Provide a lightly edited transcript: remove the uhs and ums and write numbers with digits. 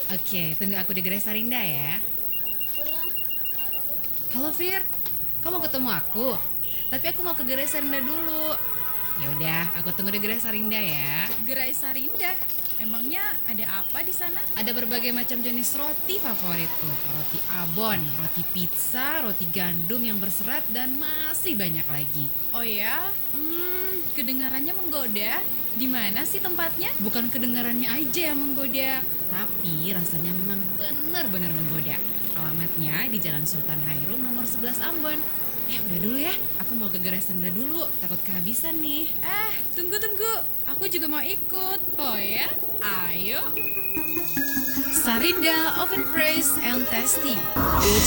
Oke, tunggu aku di Gerai Sarinda ya. Halo Fir, kamu mau ketemu aku? Tapi aku mau ke Gerai Sarinda dulu. Ya udah, aku tunggu di Gerai Sarinda ya. Gerai Sarinda. Emangnya ada apa di sana? Ada berbagai macam jenis roti favoritku. Roti abon, roti pizza, roti gandum yang berserat, dan masih banyak lagi. Oh ya, kedengarannya menggoda. Di mana sih tempatnya? Bukan kedengarannya aja yang menggoda, tapi rasanya memang benar-benar menggoda. Alamatnya di Jalan Sultan Hairum nomor 11 Ambon. Udah dulu ya, aku mau ke Gerai Sarinda dulu, takut kehabisan nih. Tunggu. Aku juga mau ikut. Oh ya? Ayo. Sarinda Oven Fresh and Tasty.